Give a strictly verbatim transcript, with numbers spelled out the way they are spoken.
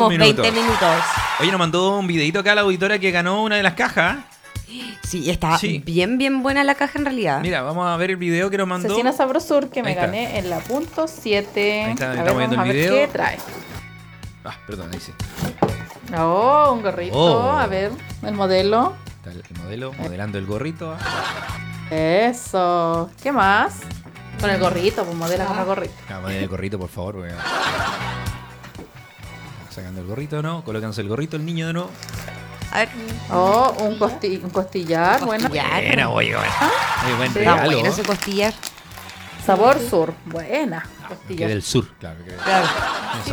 minutos. veinte minutos. Oye, nos mandó un videito acá a la auditora que ganó una de las cajas. Sí, está Sí. bien, bien buena la caja en realidad. Mira, vamos a ver el video que nos mandó. Cecina Sabrosur, que me Ahí está. gané en la punto siete. Ahí está, a estamos ver, viendo vamos a el ver video. qué trae. Ah, perdón, ahí sí. Oh, un gorrito. Oh. A ver, el modelo. Está el modelo, modelando el gorrito. Eso. ¿Qué más? Con el gorrito, pues modela con el gorrito. Ah, modela el gorrito, por favor. Porque... Sacando el gorrito, ¿no? Colocándose el gorrito, el niño de nuevo. A ver. Oh, un, costi un costillar. Bueno. Costillar. Buena, oye, bueno. Muy buen Sí. Está regalo. bueno ese costillar. Sabor sur. Buena. Que Costillar. del sur, claro. Que... Claro.